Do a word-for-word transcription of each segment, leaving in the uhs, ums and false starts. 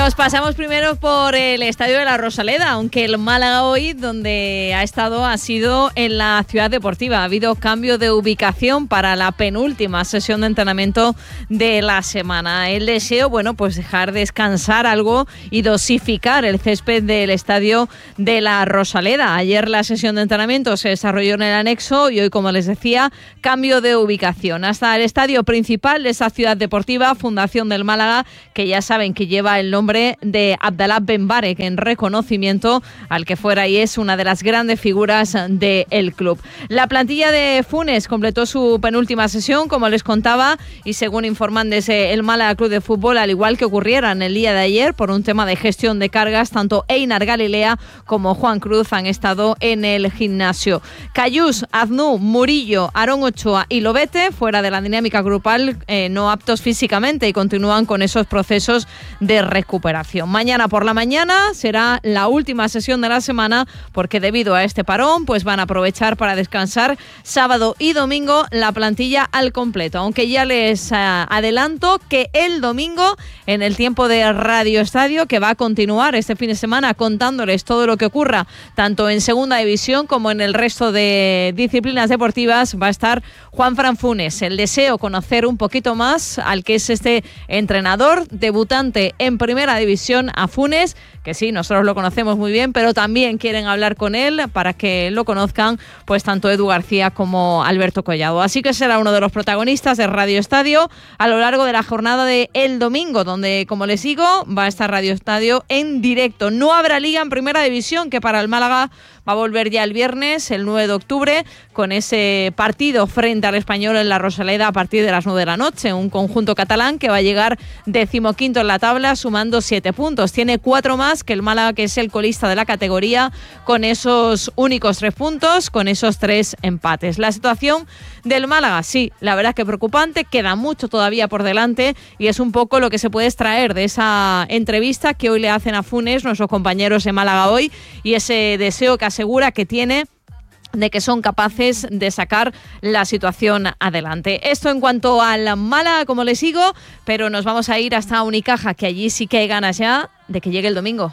Nos pasamos primero por el Estadio de la Rosaleda, aunque el Málaga hoy, donde ha estado, ha sido en la Ciudad Deportiva. Ha habido cambio de ubicación para la penúltima sesión de entrenamiento de la semana. El deseo, bueno, pues dejar descansar algo y dosificar el césped del Estadio de la Rosaleda. Ayer la sesión de entrenamiento se desarrolló en el anexo y hoy, como les decía, cambio de ubicación. Hasta el estadio principal de esa Ciudad Deportiva, Fundación del Málaga, que ya saben que lleva el nombre de Abdallah Ben Barek, en reconocimiento al que fuera y es una de las grandes figuras del club. La plantilla de Funes completó su penúltima sesión, como les contaba, y según informan desde el Málaga Club de Fútbol, al igual que ocurriera en el día de ayer, por un tema de gestión de cargas, tanto Einar Galilea como Juan Cruz han estado en el gimnasio. Cayús, Aznu, Murillo, Aarón Ochoa y Lobete, fuera de la dinámica grupal, eh, no aptos físicamente, y continúan con esos procesos de recuperación. Mañana por la mañana será la última sesión de la semana, porque debido a este parón pues van a aprovechar para descansar sábado y domingo la plantilla al completo, aunque ya les uh, adelanto que el domingo, en el tiempo de Radio Estadio, que va a continuar este fin de semana contándoles todo lo que ocurra tanto en segunda división como en el resto de disciplinas deportivas, va a estar Juanfran Funes. El deseo, conocer un poquito más al que es este entrenador debutante en primera división, a Funes, que sí, nosotros lo conocemos muy bien, pero también quieren hablar con él para que lo conozcan pues tanto Edu García como Alberto Collado. Así que será uno de los protagonistas de Radio Estadio a lo largo de la jornada de el domingo, donde, como les digo, va a estar Radio Estadio en directo. No habrá liga en primera división, que para el Málaga va a volver ya el viernes, el nueve de octubre, con ese partido frente al Español en la Rosaleda a partir de las nueve de la noche. Un conjunto catalán que va a llegar decimoquinto en la tabla, sumando siete puntos. Tiene cuatro más que el Málaga, que es el colista de la categoría, con esos únicos tres puntos, con esos tres empates. La situación del Málaga, sí, la verdad es que preocupante, queda mucho todavía por delante y es un poco lo que se puede extraer de esa entrevista que hoy le hacen a Funes nuestros compañeros de Málaga Hoy, y ese deseo que asegura que tiene de que son capaces de sacar la situación adelante. Esto en cuanto al Málaga, como les digo, pero nos vamos a ir hasta Unicaja, que allí sí que hay ganas ya de que llegue el domingo.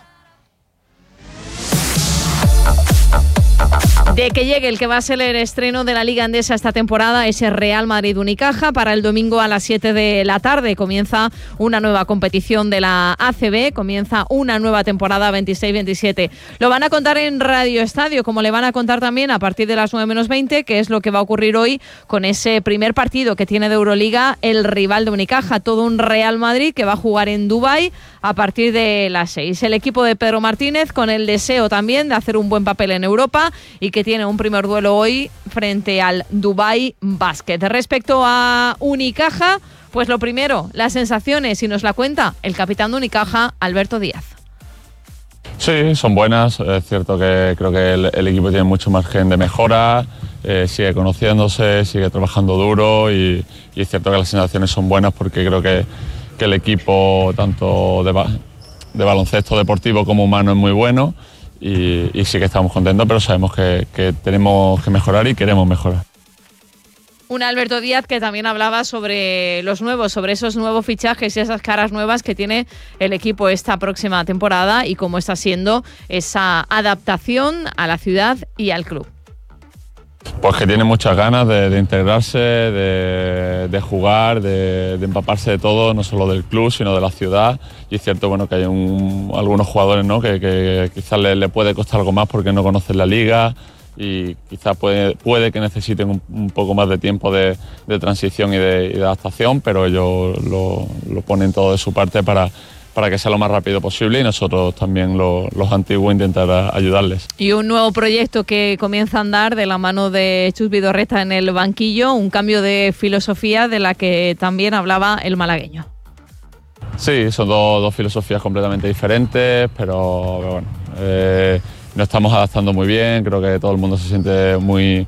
De que llegue el que va a ser el estreno de la Liga Endesa esta temporada, ese Real Madrid-Unicaja. Para el domingo a las siete de la tarde comienza una nueva competición de la A C B, comienza una nueva temporada veintiséis veintisiete. Lo van a contar en Radio Estadio, como le van a contar también a partir de las nueve menos veinte, que es lo que va a ocurrir hoy con ese primer partido que tiene de Euroliga el rival de Unicaja, todo un Real Madrid que va a jugar en Dubái a partir de las seis. El equipo de Pedro Martínez con el deseo también de hacer un buen papel en Europa y que tiene un primer duelo hoy frente al Dubai Basket. Respecto a Unicaja, pues lo primero, las sensaciones, y nos la cuenta el capitán de Unicaja, Alberto Díaz. Sí, son buenas. Es cierto que creo que el, el equipo tiene mucho margen de mejora, eh, sigue conociéndose, sigue trabajando duro y, y es cierto que las sensaciones son buenas porque creo que, que el equipo, tanto de, ba- de baloncesto deportivo como humano, es muy bueno. Y, y sí que estamos contentos, pero sabemos que, que tenemos que mejorar y queremos mejorar. Un Alberto Díaz que también hablaba sobre los nuevos, sobre esos nuevos fichajes y esas caras nuevas que tiene el equipo esta próxima temporada y cómo está siendo esa adaptación a la ciudad y al club. Pues que tiene muchas ganas de, de integrarse, de, de jugar, de, de empaparse de todo, no solo del club, sino de la ciudad. Y es cierto, bueno, que hay un, algunos jugadores, ¿no?, que, que quizás le, le puede costar algo más porque no conocen la liga y quizás puede, puede que necesiten un, un poco más de tiempo de, de transición y de, y de adaptación, pero ellos lo, lo ponen todo de su parte para... para que sea lo más rápido posible y nosotros también lo, los antiguos intentar ayudarles. Y un nuevo proyecto que comienza a andar de la mano de Chus Vidorreta en el banquillo, un cambio de filosofía de la que también hablaba el malagueño. Sí, son dos, dos filosofías completamente diferentes, pero bueno, eh, nos estamos adaptando muy bien, creo que todo el mundo se siente muy...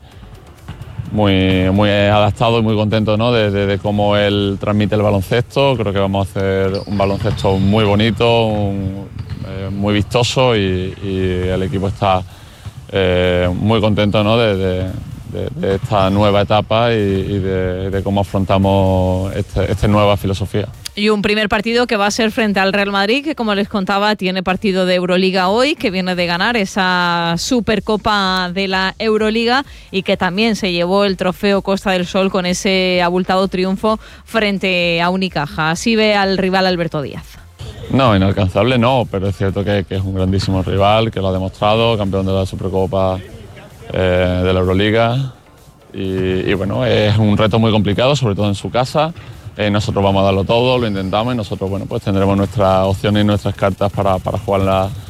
Muy, muy adaptado y muy contento, ¿no?, de, de, de cómo él transmite el baloncesto. Creo que vamos a hacer un baloncesto muy bonito, un, eh, muy vistoso y, y el equipo está eh, muy contento, ¿no?, de, de, de, de esta nueva etapa y, y de, de cómo afrontamos este, esta nueva filosofía. Y un primer partido que va a ser frente al Real Madrid, que como les contaba tiene partido de Euroliga hoy, que viene de ganar esa Supercopa de la Euroliga y que también se llevó el trofeo Costa del Sol con ese abultado triunfo frente a Unicaja. Así ve al rival Alberto Díaz. No, inalcanzable no, pero es cierto que, que es un grandísimo rival, que lo ha demostrado, campeón de la Supercopa eh, de la Euroliga y, y bueno, es un reto muy complicado, sobre todo en su casa. Eh, nosotros vamos a darlo todo, lo intentamos y nosotros bueno, pues tendremos nuestras opciones y nuestras cartas para, para jugar la,